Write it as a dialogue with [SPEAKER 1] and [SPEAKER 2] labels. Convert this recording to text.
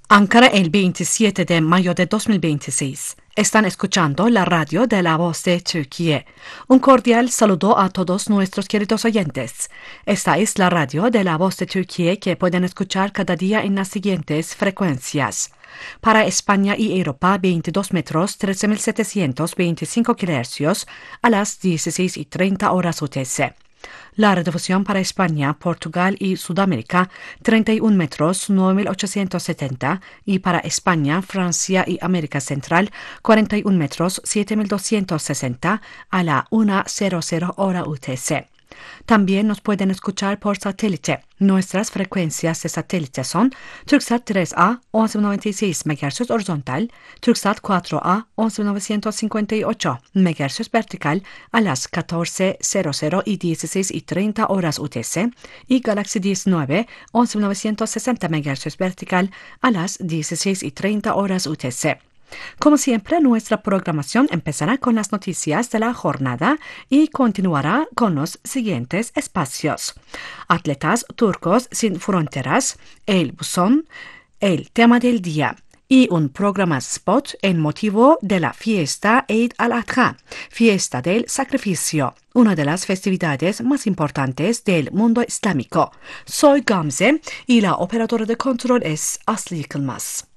[SPEAKER 1] Ankara el 27 de mayo de 2026. Están escuchando la radio de La Voz de Turquía. Un cordial saludo a todos nuestros queridos oyentes. Esta es la radio de La Voz de Turquía que pueden escuchar cada día en las siguientes frecuencias. Para España y Europa, 22 metros, 13.725 kHz a las 16:30 horas UTC. La redifusión para España, Portugal y Sudamérica, 31 metros, 9.870, y para España, Francia y América Central, 41 metros, 7.260, a la 1:00 hora UTC. También nos pueden escuchar por satélite. Nuestras frecuencias de satélite son Turksat 3A 1196 MHz horizontal, Turksat 4A 11958 MHz vertical a las 14:00 y 16:30 horas UTC y Galaxy 19 11960 MHz vertical a las 16:30 horas UTC. Como siempre, nuestra programación empezará con las noticias de la jornada y continuará con los siguientes espacios: Atletas turcos sin fronteras, el buzón, el tema del día y un programa spot en motivo de la fiesta Eid al-Adha, fiesta del sacrificio, una de las festividades más importantes del mundo islámico. Soy Gamze y la operadora de control es Aslı Yıkılmaz.